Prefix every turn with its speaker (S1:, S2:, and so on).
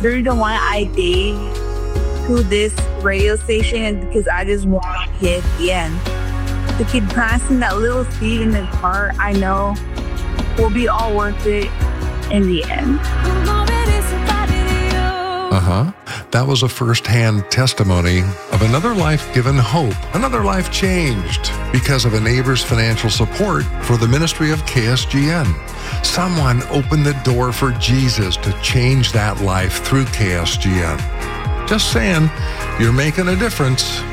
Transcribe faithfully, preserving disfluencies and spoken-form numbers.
S1: The reason why I gave to this radio station is because I just want to hit the end. To keep planting that little seed in his heart, I know will be all worth it in the end.
S2: Uh-huh. That was a first-hand testimony of another life given hope, another life changed because of a neighbor's financial support for the ministry of K S G N. Someone opened the door for Jesus to change that life through K S G N. Just saying, you're making a difference.